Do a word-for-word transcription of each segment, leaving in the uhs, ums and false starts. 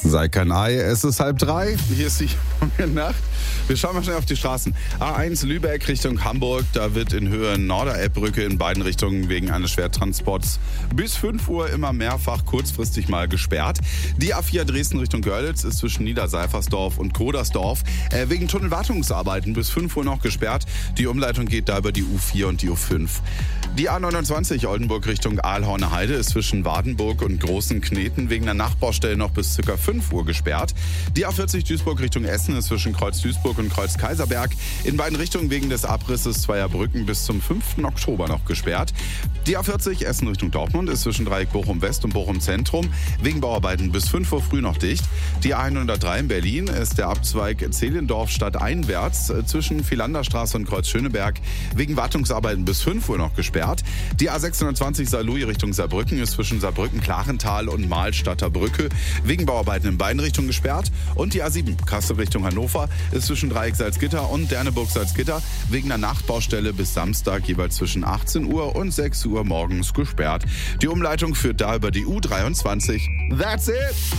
Sei kein Ei, es ist halb drei. Hier ist die junge Nacht. Wir schauen mal schnell auf die Straßen. A eins Lübeck Richtung Hamburg. Da wird in Höhe Norder-Elbbrücke in beiden Richtungen wegen eines Schwertransports bis fünf Uhr immer mehrfach kurzfristig mal gesperrt. Die A vier Dresden Richtung Görlitz ist zwischen Niederseifersdorf und Kodersdorf äh, wegen Tunnelwartungsarbeiten bis fünf Uhr noch gesperrt. Die Umleitung geht da über die U vier und die U fünf. Die A neunundzwanzig Oldenburg Richtung Aalhorner Heide ist zwischen Wardenburg und Großen Kneten wegen der Nachbaustelle noch bis ca. fünf Uhr gesperrt. Die A vierzig Duisburg Richtung Essen ist zwischen Kreuz Duisburg und Kreuz Kaiserberg in beiden Richtungen wegen des Abrisses zweier Brücken bis zum fünften Oktober noch gesperrt. Die A vierzig Essen Richtung Dortmund ist zwischen Dreieck Bochum West und Bochum Zentrum wegen Bauarbeiten bis fünf Uhr früh noch dicht. Die A hundertdrei in Berlin ist der Abzweig Zehlendorf stadteinwärts zwischen Philanderstraße und Kreuz Schöneberg wegen Wartungsarbeiten bis fünf Uhr noch gesperrt. Die A sechshundertzwanzig Saarlouis Richtung Saarbrücken ist zwischen Saarbrücken-Klarental und Mahlstadter Brücke wegen Bauarbeiten in beiden Richtungen gesperrt. Und die A sieben Kassel Richtung Hannover ist zwischen Dreieck Salzgitter und Derneburg Salzgitter wegen der Nachtbaustelle bis Samstag jeweils zwischen achtzehn Uhr und sechs Uhr morgens gesperrt. Die Umleitung führt da über die U dreiundzwanzig. That's it!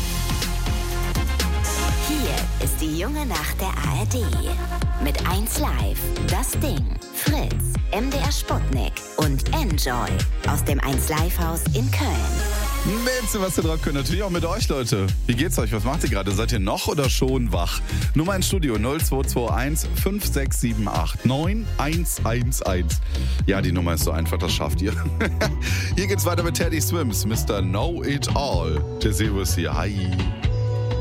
Hier ist die junge Nacht der A R D. Mit eins Live, das Ding, Fritz, M D R Sputnik und Enjoy aus dem eins Live Haus in Köln. Mädchen, was ihr drauf könnt, natürlich auch mit euch, Leute. Wie geht's euch? Was macht ihr gerade? Seid ihr noch oder schon wach? Nummer ins Studio null zwei zwei eins fünf sechs sieben acht neun eins eins eins. Ja, die Nummer ist so einfach, das schafft ihr. Hier geht's weiter mit Teddy Swims, Mister Know It All. Der Servus hier, hi.